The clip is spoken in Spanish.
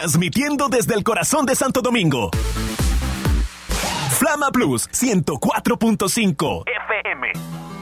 transmitiendo desde el corazón de Santo Domingo. Flama Plus 104.5 FM.